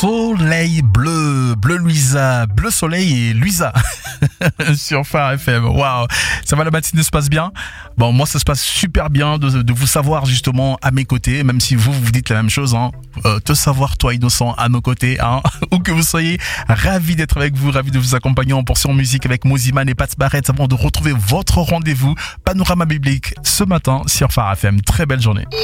Soleil bleu, bleu Louisa, bleu soleil et Louisa sur Phare FM. Waouh, ça va, la matinée se passe bien? Bon, moi ça se passe super bien de vous savoir justement à mes côtés, même si vous dites la même chose, hein. Te savoir toi innocent à nos côtés, hein. Où que vous soyez, ravi d'être avec vous, ravi de vous accompagner en portion musique avec Moziman et Pat Barrett avant de retrouver votre rendez-vous Panorama biblique ce matin sur Phare FM. Très belle journée.